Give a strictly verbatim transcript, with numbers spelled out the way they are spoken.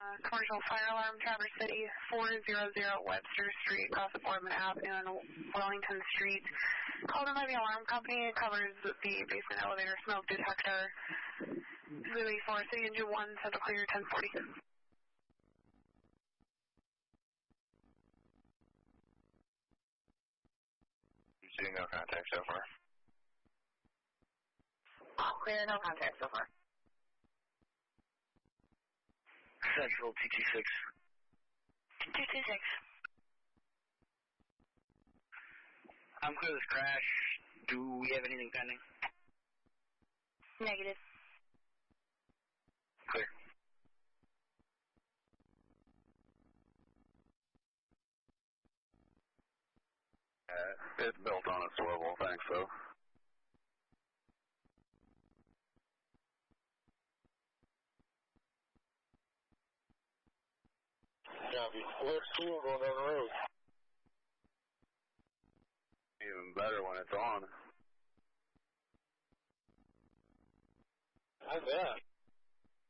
Uh, commercial fire alarm, Traverse City, four hundred Webster Street, across the Boardman Avenue and Wellington Street. Called in by the alarm company. It covers the basement elevator smoke detector. Zulu four, City Engine one, Central Clear, ten forty. You see no contact so far? All clear, no contact so far. Central two two six. two two six. I'm clear this crash. Do we have anything pending? Negative. Clear. Uh, it's built on a swivel, thanks, though. Copy. Where's fuel going down the road? Even better when it's on. How's that?